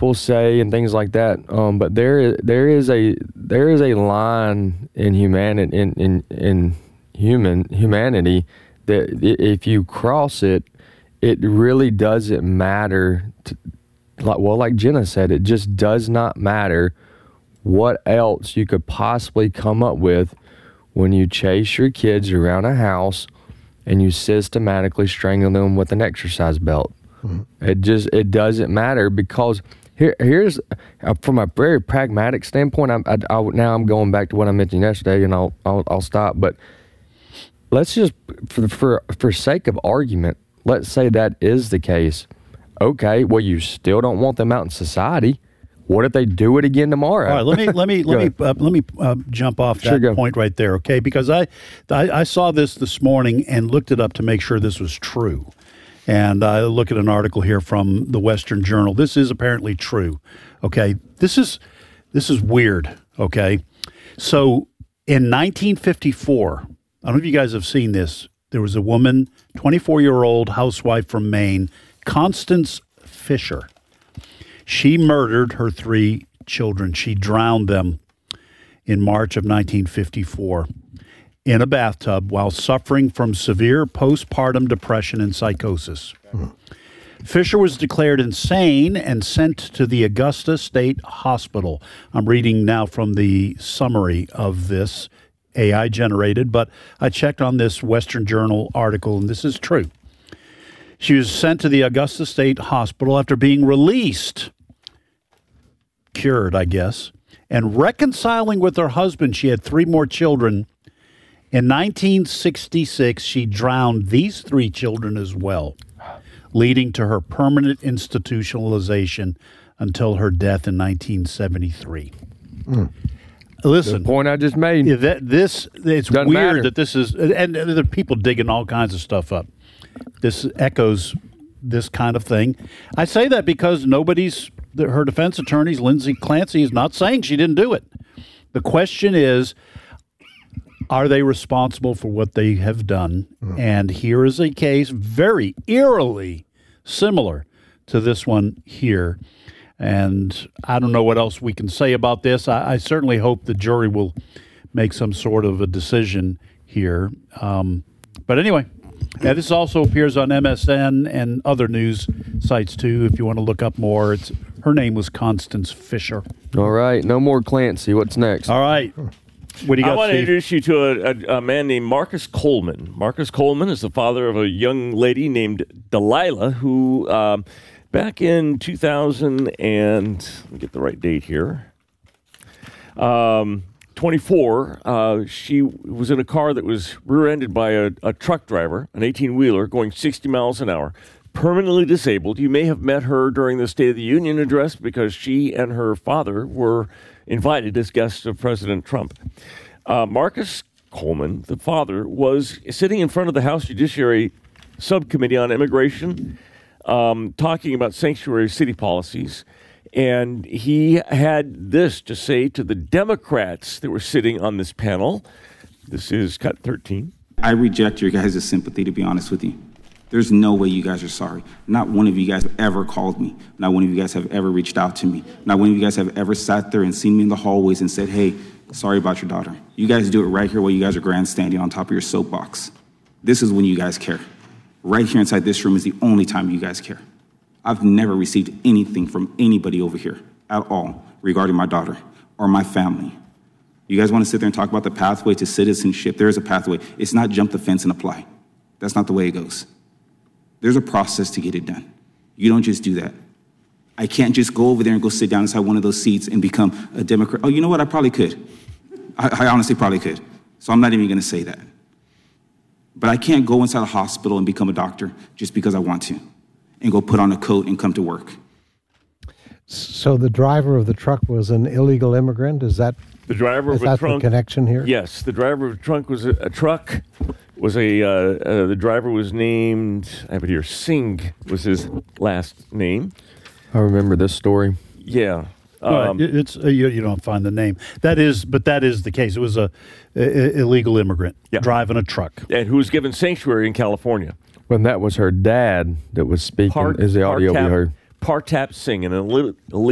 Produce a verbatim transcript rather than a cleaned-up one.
people say and things like that. Um, but there, there is a there is a line in humanity in in, in human humanity that if you cross it, it really doesn't matter. To, like well, like Jenna said, it just does not matter what else you could possibly come up with when you chase your kids around a house and you systematically strangle them with an exercise belt. Mm-hmm. It just, it doesn't matter because here, here's, uh, from a very pragmatic standpoint, I'm, I, I, now I'm going back to what I mentioned yesterday and I'll, I'll, I'll stop, but let's just, for, for, for sake of argument, let's say that is the case. Okay, well, you still don't want them out in society. What if they do it again tomorrow? All right, let me let me let me uh, let me uh, jump off that sure, point right there, okay? Because I, I I saw this this morning and looked it up to make sure this was true, and I look at an article here from the Western Journal. This is apparently true, okay? This is this is weird, okay? So in nineteen fifty-four, I don't know if you guys have seen this. There was a woman, twenty-four-year-old housewife from Maine, Constance Fisher. She murdered her three children. She drowned them in March of nineteen fifty-four in a bathtub while suffering from severe postpartum depression and psychosis. Hmm. Fisher was declared insane and sent to the Augusta State Hospital. I'm reading now from the summary of this, A I generated, but I checked on this Western Journal article, and this is true. She was sent to the Augusta State Hospital after being released, cured, I guess, and reconciling with her husband. She had three more children. In nineteen sixty-six, she drowned these three children as well, leading to her permanent institutionalization until her death in nineteen seventy-three. Mm. Listen, the point I just made. Yeah, that, this it's Doesn't weird matter. that this is, and there are people digging all kinds of stuff up. This echoes this kind of thing. I say that because nobody's, her defense attorneys, Lindsay Clancy, is not saying she didn't do it. The question is, are they responsible for what they have done? Mm. And here is a case very eerily similar to this one here. And I don't know what else we can say about this. I, I certainly hope the jury will make some sort of a decision here. Um, but anyway, yeah, this also appears on M S N and other news sites, too, if you want to look up more. It's her name was Constance Fisher. All right. No more Clancy. What's next? All right. What do you got, I want to Steve? introduce you to a, a, a man named Marcus Coleman. Marcus Coleman is the father of a young lady named Delilah who, um, back in two thousand and, let me get the right date here, um, twenty-four, uh, she was in a car that was rear-ended by a, a truck driver, an eighteen-wheeler, going sixty miles an hour, permanently disabled. You may have met her during the State of the Union address because she and her father were invited as guests of President Trump. Uh, Marcus Coleman, the father, was sitting in front of the House Judiciary Subcommittee on Immigration, um, talking about sanctuary city policies. And he had this to say to the Democrats that were sitting on this panel. This is cut thirteen. I reject your guys' sympathy, to be honest with you. There's no way you guys are sorry. Not one of you guys have ever called me. Not one of you guys have ever reached out to me. Not one of you guys have ever sat there and seen me in the hallways and said, hey, sorry about your daughter. You guys do it right here while you guys are grandstanding on top of your soapbox. This is when you guys care. Right here inside this room is the only time you guys care. I've never received anything from anybody over here at all regarding my daughter or my family. You guys want to sit there and talk about the pathway to citizenship? There is a pathway. It's not jump the fence and apply. That's not the way it goes. There's a process to get it done. You don't just do that. I can't just go over there and go sit down inside one of those seats and become a Democrat. Oh, you know what? I probably could. I, I honestly probably could. So I'm not even going to say that. But I can't go inside a hospital and become a doctor just because I want to and go put on a coat and come to work. So the driver of the truck was an illegal immigrant? Is that the driver is of a that trunk? The connection here? Yes, the driver of a trunk was a, a truck. Was a uh, uh, the driver was named, I have it here, Singh was his last name. I remember this story. Yeah. Um, right. It's uh, you, you don't find the name. That is, but that is the case. It was a, a illegal immigrant yeah. driving a truck, and who was given sanctuary in California. When that was her dad that was speaking, Part, is the audio Partap, we heard. Partap Singh, an illegal